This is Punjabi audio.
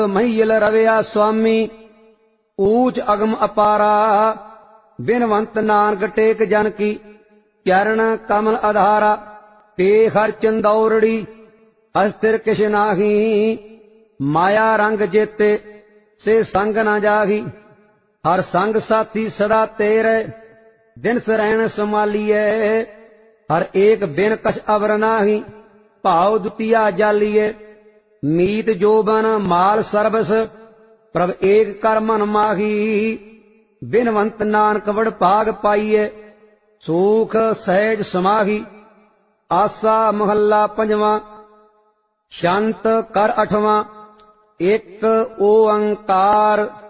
ਮਹੀਲ ਰਵਿਆ ਸੁਆਮੀ, ਊਚ ਅਗਮ ਅਪਾਰਾ। ਬਿਨਵੰਤ ਨਾਨਕ ਟੇਕ ਜਨ ਕੀ, ਚਰਨ ਕਮਲ ਆਧਾਰਾ। ਤੇ ਹਰ ਚੰਦੌਰੜੀ, ਅਸਥਿਰ ਕਿਛ ਨਾਹੀ। ਮਾਇਆ ਰੰਗ ਜੇਤੇ, ਸੇ ਸੰਗ ਨਾ ਜਾਹੀ। ਹਰ ਸੰਗ ਸਾਥੀ ਸਦਾ ਤੇਰੇ, ਦਿਨ ਸਰੈਣ ਸੰਭਾਲੀਐ। ਹਰ ਏਕ ਬਿਨ ਕਛ ਅਵਰ ਨਾਹੀ, ਭਾਉ ਦੁਤੀਆ ਜਾਲੀਏ। ਮੀਤ ਜੋਬਨ ਮਾਲ ਸਰਬਸ, ਪ੍ਰਭ ਏਕ ਕਰ ਮਨ ਮਾਹੀ। ਬਿਨਵੰਤ ਨਾਨਕ ਵਡ ਭਾਗ ਪਾਈਏ, ਸੂਖ ਸਹਿਜ ਸਮਾਹੀ। ਆਸਾ ਮਹੱਲਾ ਪੰਜਵਾਂ। ਸ਼ੰਤ ਕਰ ਅਠਵਾਂ। ਇੱਕ ਓੰਕਾਰ